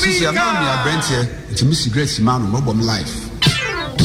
Sisi, I'm not me a brand here. It's a cigarette, man, mobile life.